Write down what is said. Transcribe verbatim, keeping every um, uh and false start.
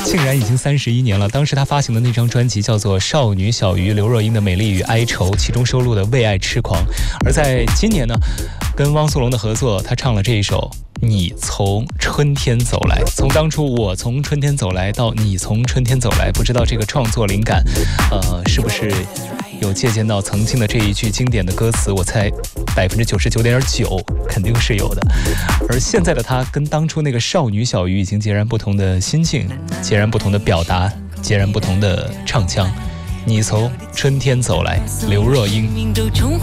竟然已经三十一年了。当时他发行的那张专辑叫做《少女小鱼》，刘若英的《美丽与哀愁》，其中收录的《为爱痴狂》。而在今年呢，跟汪苏泷的合作，他唱了这一首《你从春天走来》。从当初我从春天走来到你从春天走来，不知道这个创作灵感，呃，是不是有借鉴到曾经的这一句经典的歌词？我猜百分之九十九点九肯定是有的。而现在的他跟当初那个少女小鱼已经截然不同的心境，截然不同的表达，截然不同的唱腔。你从春天走来，刘若英。